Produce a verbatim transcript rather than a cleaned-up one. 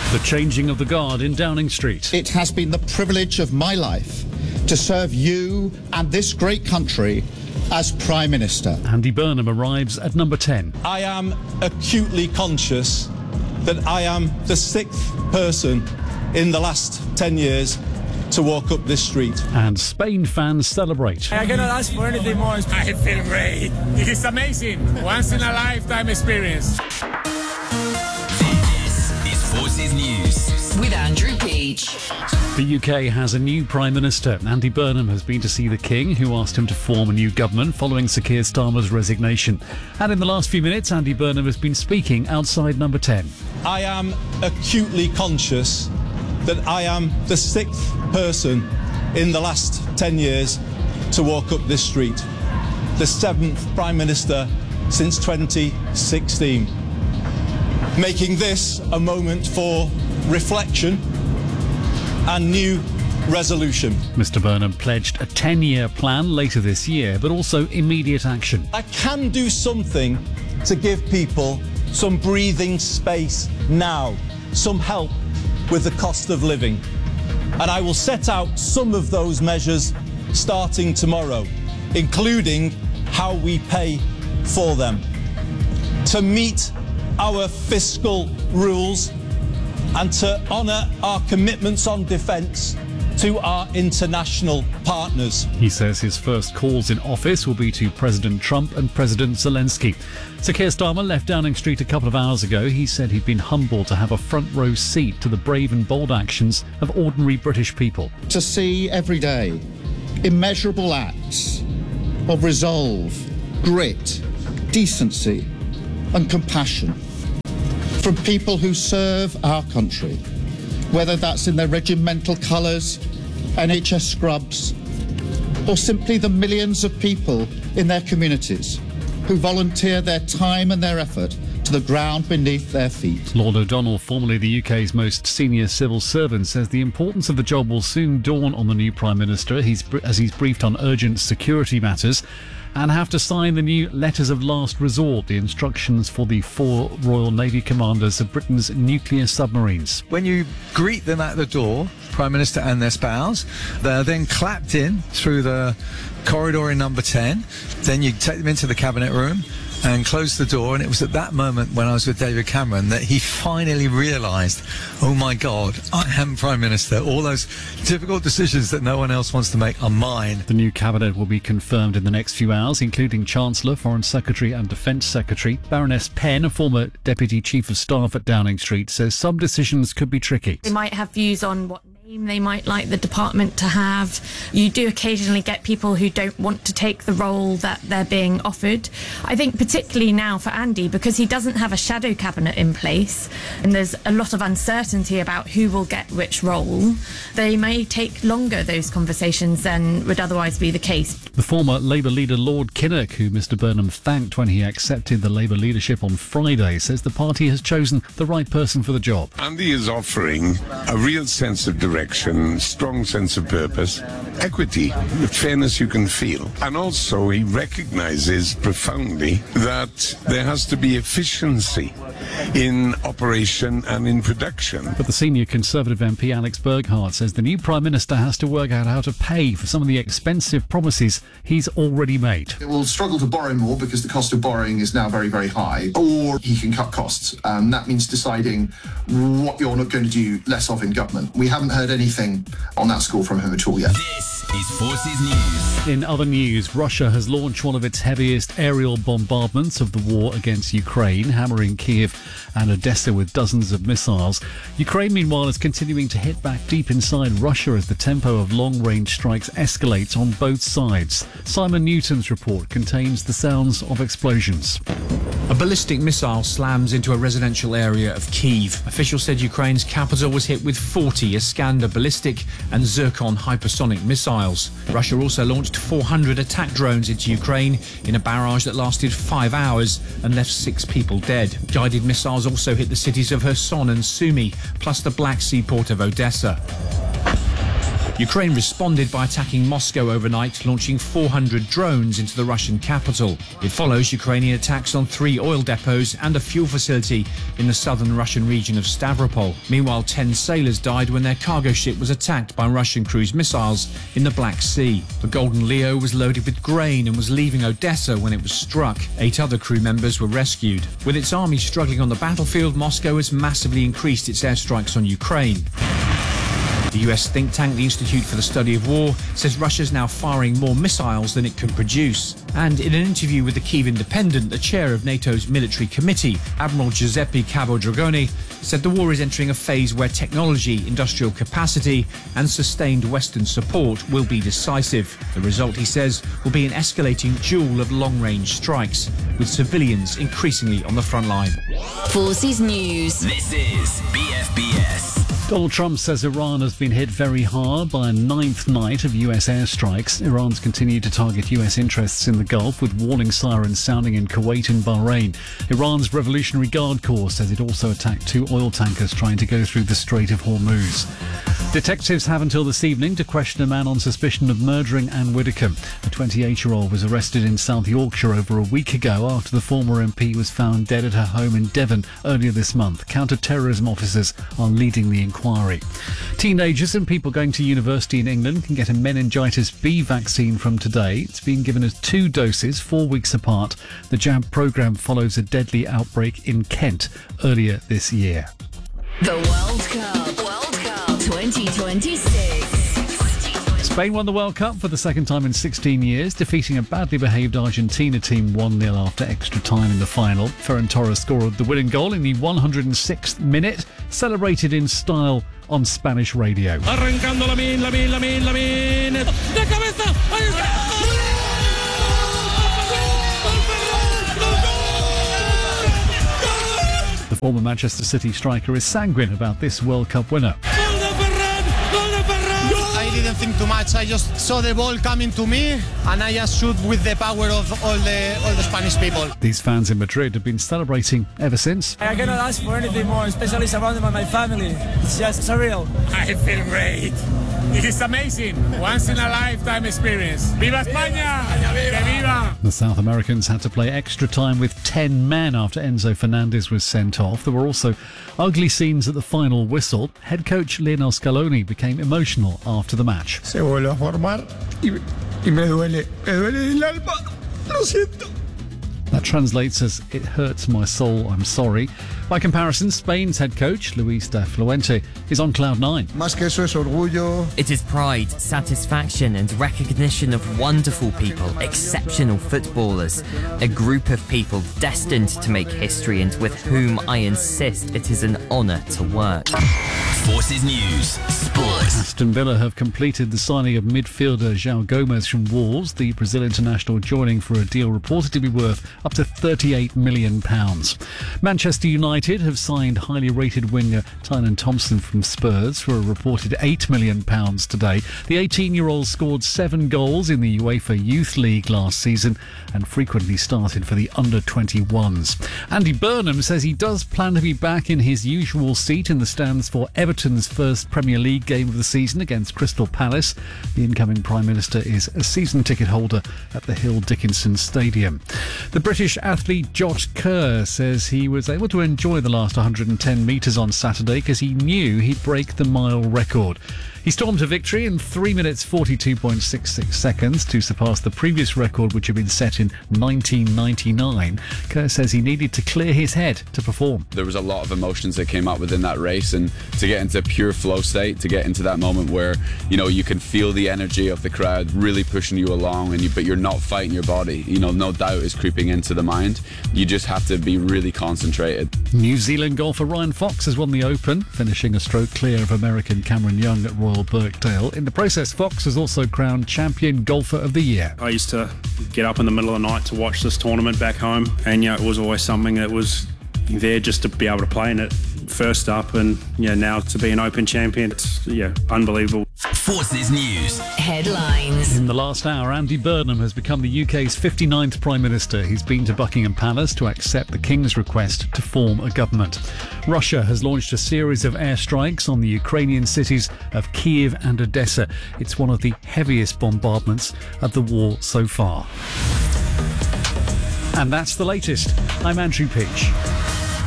The changing of the guard in Downing Street. It has been the privilege of my life to serve you and this great country as Prime Minister. Andy Burnham arrives at number ten. I am acutely conscious that I am the sixth person in the last ten years to walk up this street. And Spain fans celebrate. I cannot ask for anything more. I feel great. It is amazing. Once in a lifetime experience. This is Forces News with Andrew Peach. The U K has a new Prime Minister. Andy Burnham has been to see the King, who asked him to form a new government following Sir Keir Starmer's resignation. And in the last few minutes, Andy Burnham has been speaking outside number ten. I am acutely conscious that I am the sixth person in the last ten years to walk up this street, the seventh Prime Minister since twenty sixteen, making this a moment for reflection and new resolution. Mister Burnham pledged a ten-year plan later this year, but also immediate action. I can do something to give people some breathing space now, some help with the cost of living. And I will set out some of those measures starting tomorrow, including how we pay for them. To meet our fiscal rules and to honour our commitments on defence to our international partners. He says his first calls in office will be to President Trump and President Zelensky. Sir Keir Starmer left Downing Street a couple of hours ago. He said he'd been humbled to have a front row seat to the brave and bold actions of ordinary British people. To see every day immeasurable acts of resolve, grit, decency and compassion from people who serve our country, whether that's in their regimental colours, N H S scrubs, or simply the millions of people in their communities who volunteer their time and their effort to the ground beneath their feet. Lord O'Donnell, formerly the U K's most senior civil servant, says the importance of the job will soon dawn on the new Prime Minister he's, as he's briefed on urgent security matters and have to sign the new Letters of Last Resort, the instructions for the four Royal Navy commanders of Britain's nuclear submarines. When you greet them at the door, Prime Minister and their spouse, they're then clapped in through the corridor in number ten. Then you take them into the cabinet room and close the door, and it was at that moment when I was with David Cameron that he finally realised, oh my God, I am Prime Minister. All those difficult decisions that no one else wants to make are mine. The new cabinet will be confirmed in the next few hours, including Chancellor, Foreign Secretary and Defence Secretary. Baroness Penn, a former Deputy Chief of Staff at Downing Street, says some decisions could be tricky. They might have views on what name they might like the department to have. You do occasionally get people who don't want to take the role that they're being offered. I think particularly now for Andy, because he doesn't have a shadow cabinet in place and there's a lot of uncertainty about who will get which role, they may take longer, those conversations, than would otherwise be the case. The former Labour leader Lord Kinnock, who Mister Burnham thanked when he accepted the Labour leadership on Friday, says the party has chosen the right person for the job. Andy is offering a real sense of direction, strong sense of purpose, equity, the fairness you can feel. And also he recognises profoundly that there has to be efficiency in operation and in production. But the senior Conservative M P Alex Burghart says the new Prime Minister has to work out how to pay for some of the expensive promises he's already made. It will struggle to borrow more because the cost of borrowing is now very, very high, or he can cut costs. Um, that means deciding what you're not going to do less of in government. We haven't heard anything on that score from him at all yet. This is Forces News. In other news, Russia has launched one of its heaviest aerial bombardments of the war against Ukraine, hammering Kiev and Odessa with dozens of missiles. Ukraine, meanwhile, is continuing to hit back deep inside Russia as the tempo of long-range strikes escalates on both sides. Simon Newton's report contains the sounds of explosions. A ballistic missile slams into a residential area of Kyiv. Officials said Ukraine's capital was hit with forty Iskander ballistic and Zircon hypersonic missiles. Russia also launched four hundred attack drones into Ukraine in a barrage that lasted five hours and left six people dead. Guided missiles also hit the cities of Kherson and Sumy, plus the Black Sea port of Odessa. Ukraine responded by attacking Moscow overnight, launching four hundred drones into the Russian capital. It follows Ukrainian attacks on three oil depots and a fuel facility in the southern Russian region of Stavropol. Meanwhile, ten sailors died when their cargo ship was attacked by Russian cruise missiles in the Black Sea. The Golden Leo was loaded with grain and was leaving Odessa when it was struck. Eight other crew members were rescued. With its army struggling on the battlefield, Moscow has massively increased its airstrikes on Ukraine. The U S think tank, the Institute for the Study of War, says Russia's now firing more missiles than it can produce. And in an interview with the Kyiv Independent, the chair of NATO's military committee, Admiral Giuseppe Cabo Dragoni, said the war is entering a phase where technology, industrial capacity and sustained Western support will be decisive. The result, he says, will be an escalating duel of long-range strikes, with civilians increasingly on the front line. Forces News. This is B F B S. Donald Trump says Iran has been hit very hard by a ninth night of U S airstrikes. Iran's continued to target U S interests in the Gulf, with warning sirens sounding in Kuwait and Bahrain. Iran's Revolutionary Guard Corps says it also attacked two oil tankers trying to go through the Strait of Hormuz. Detectives have until this evening to question a man on suspicion of murdering Anne Widdecombe. A twenty-eight-year-old was arrested in South Yorkshire over a week ago after the former M P was found dead at her home in Devon earlier this month. Counter-terrorism officers are leading the inquiry. Teenagers and people going to university in England can get a meningitis B vaccine from today. It's being given as two doses, four weeks apart. The jab programme follows a deadly outbreak in Kent earlier this year. The World Cup. World Cup twenty twenty-six. Spain won the World Cup for the second time in sixteen years, defeating a badly behaved Argentina team one nil after extra time in the final. Ferran Torres scored the winning goal in the one hundred sixth minute, celebrated in style on Spanish radio. Arrancando Lamine, Lamine, Lamine, Lamine. De cabeza. Ahí está. The former Manchester City striker is sanguine about this World Cup winner. I didn't think too much. I just saw the ball coming to me and I just shoot with the power of all the all the Spanish people. These fans in Madrid have been celebrating ever since. I cannot ask for anything more, especially surrounded by my family. It's just surreal. I feel great. It is amazing. Once in a lifetime experience. Viva España! Que viva! The South Americans had to play extra time with ten men after Enzo Fernandez was sent off. There were also ugly scenes at the final whistle. Head coach Lionel Scaloni became emotional after the match. Se vuelve a formar y, y me duele, me duele el alma. Lo siento. That translates as, "It hurts my soul, I'm sorry." By comparison, Spain's head coach, Luis de Fuente, is on cloud nine. Más que eso es orgullo. It is pride, satisfaction and recognition of wonderful people, exceptional footballers, a group of people destined to make history and with whom I insist it is an honour to work. Forces News. Sports. Aston Villa have completed the signing of midfielder João Gomes from Wolves, the Brazil international joining for a deal reported to be worth up to thirty-eight million pounds. Manchester United have signed highly rated winger Tynan Thompson from Spurs for a reported eight million pounds today. The eighteen-year-old scored seven goals in the UEFA Youth League last season and frequently started for the under twenty-ones. Andy Burnham says he does plan to be back in his usual seat in the stands for Everton's first Premier League game of the season against Crystal Palace. The incoming Prime Minister is a season ticket holder at the Hill Dickinson Stadium. The British athlete Josh Kerr says he was able to enjoy the last one hundred ten metres on Saturday because he knew he'd break the mile record. He stormed to victory in three minutes forty-two point six six seconds to surpass the previous record, which had been set in nineteen ninety-nine. Kerr says he needed to clear his head to perform. There was a lot of emotions that came up within that race, and to get into pure flow state, to get into that moment where, you know, you can feel the energy of the crowd really pushing you along, and you, but you're not fighting your body. You know, no doubt is creeping into the mind. You just have to be really concentrated. New Zealand golfer Ryan Fox has won the Open, finishing a stroke clear of American Cameron Young at Royal Birkdale. In the process, Fox was also crowned Champion Golfer of the Year. I used to get up in the middle of the night to watch this tournament back home, and yeah, it was always something that was there just to be able to play in it first up, and yeah, now to be an Open champion, it's yeah, unbelievable. Forces News. Headlines. In the last hour, Andy Burnham has become the U K's fifty-ninth Prime Minister. He's been to Buckingham Palace to accept the King's request to form a government. Russia has launched a series of airstrikes on the Ukrainian cities of Kiev and Odessa. It's one of the heaviest bombardments of the war so far. And that's the latest. I'm Andrew Peach.